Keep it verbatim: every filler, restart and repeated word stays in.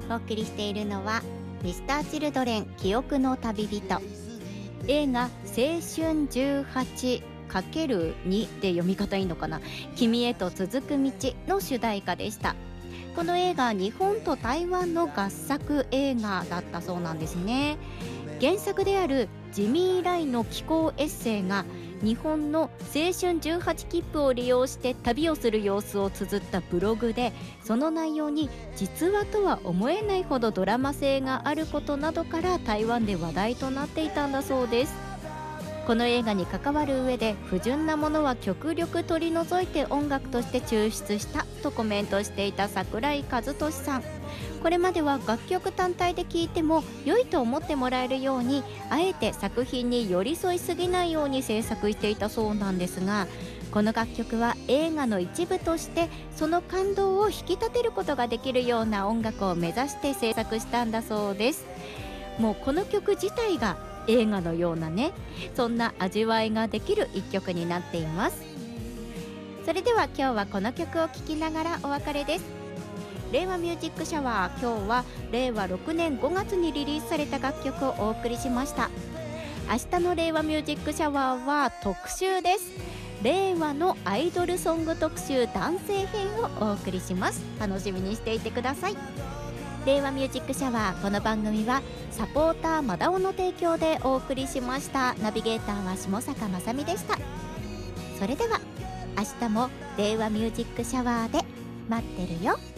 お送りしているのはミスターチルドレン記憶の旅人、映画青春 じゅうはちかけるに で読み方いいのかな、君へと続く道の主題歌でした。この映画、日本と台湾の合作映画だったそうなんですね。原作であるジミー・ライの寄稿エッセイが日本の青春じゅうはち切符を利用して旅をする様子を綴ったブログで、その内容に実話とは思えないほどドラマ性があることなどから台湾で話題となっていたんだそうです。この映画に関わる上で不純なものは極力取り除いて音楽として抽出したとコメントしていた桜井和寿さん。これまでは楽曲単体で聴いても良いと思ってもらえるように、あえて作品に寄り添いすぎないように制作していたそうなんですが、この楽曲は映画の一部としてその感動を引き立てることができるような音楽を目指して制作したんだそうです。もうこの曲自体が映画のようなね、そんな味わいができる一曲になっています。それでは今日はこの曲を聴きながらお別れです。令和ミュージックシャワー、今日はれいわろくねんごがつにリリースされた楽曲をお送りしました。明日の令和ミュージックシャワーは特集です。令和のアイドルソング特集男性編をお送りします。楽しみにしていてください。令和ミュージックシャワー、この番組はサポーターマダオの提供でお送りしました。ナビゲーターは下坂まさみでした。それでは明日も令和ミュージックシャワーで待ってるよ。